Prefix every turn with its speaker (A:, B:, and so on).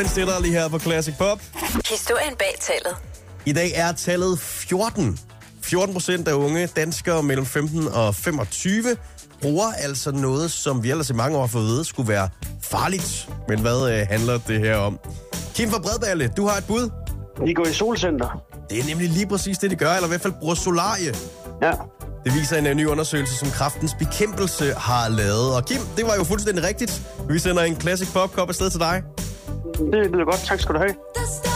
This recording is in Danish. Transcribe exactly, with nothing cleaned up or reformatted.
A: Den stiller lige her på Classic Pop.
B: Historien bag tallet.
A: I dag er tallet fjorten. fjorten procent af unge danskere mellem femten og femogtyve bruger altså noget, som vi ellers i mange år har fået at vide, skulle være farligt. Men hvad øh, handler det her om? Kim fra Bredballe, du har et bud.
C: De går i solcenter.
A: Det er nemlig lige præcis det, de gør, eller i hvert fald bruger solarie.
C: Ja.
A: Det viser en ny undersøgelse, som Kræftens Bekæmpelse har lavet. Og Kim, det var jo fuldstændig rigtigt. Vi sender en Classic Pop-kop afsted til dig.
C: Det lyder godt. Tak skal du have.